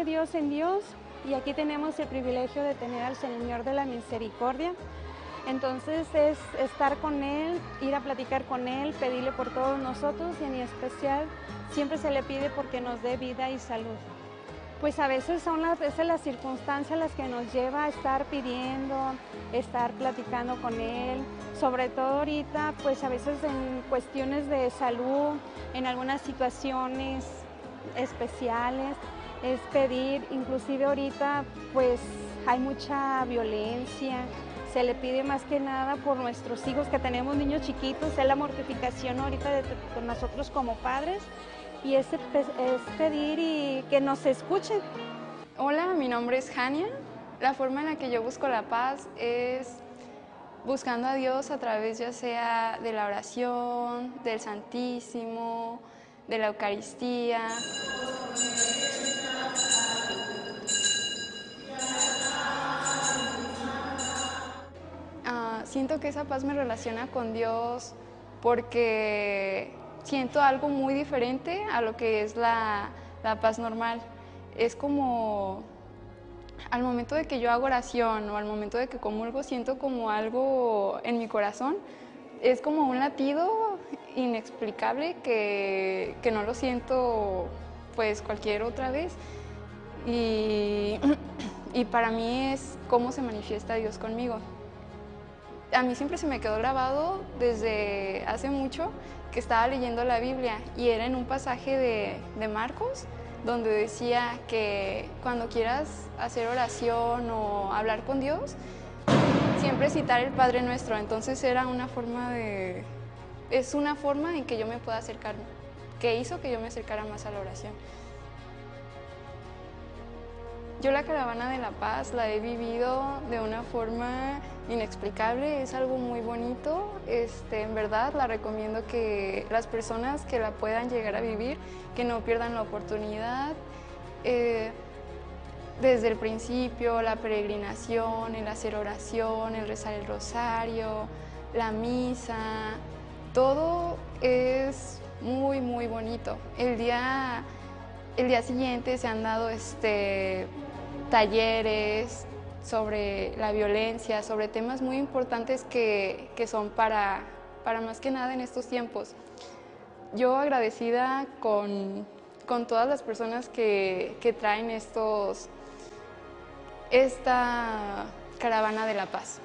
de Dios en Dios, y aquí tenemos el privilegio de tener al Señor de la Misericordia. Entonces es estar con Él, ir a platicar con Él, pedirle por todos nosotros, y en especial siempre se le pide porque nos dé vida y salud. Pues a veces son las circunstancias las que nos lleva a estar pidiendo, estar platicando con Él, sobre todo ahorita, pues a veces en cuestiones de salud, en algunas situaciones especiales, es pedir. Inclusive ahorita pues hay mucha violencia, se le pide más que nada por nuestros hijos, que tenemos niños chiquitos, es la mortificación ahorita de nosotros como padres, y es pedir y que nos escuchen. Hola, mi nombre es Jania. La forma en la que yo busco la paz es buscando a Dios a través ya sea de la oración, del Santísimo, de la Eucaristía. Siento que esa paz me relaciona con Dios porque siento algo muy diferente a lo que es la paz normal. Es como al momento de que yo hago oración o al momento de que comulgo, siento como algo en mi corazón. Es como un latido inexplicable que no lo siento pues cualquier otra vez. Y, y para mí es cómo se manifiesta Dios conmigo. A mí siempre se me quedó grabado desde hace mucho que estaba leyendo la Biblia, y era en un pasaje de Marcos, donde decía que cuando quieras hacer oración o hablar con Dios, siempre citar el Padre Nuestro. Entonces era una forma es una forma en que yo me pueda acercar, que hizo que yo me acercara más a la oración. Yo la Caravana de la Paz la he vivido de una forma inexplicable, es algo muy bonito. En verdad la recomiendo que las personas que la puedan llegar a vivir, que no pierdan la oportunidad. Desde el principio, la peregrinación, el hacer oración, el rezar el rosario, la misa, todo es muy, muy bonito. El día siguiente se han dado talleres sobre la violencia, sobre temas muy importantes que son para más que nada en estos tiempos. Yo agradecida con todas las personas que traen esta Caravana de la Paz.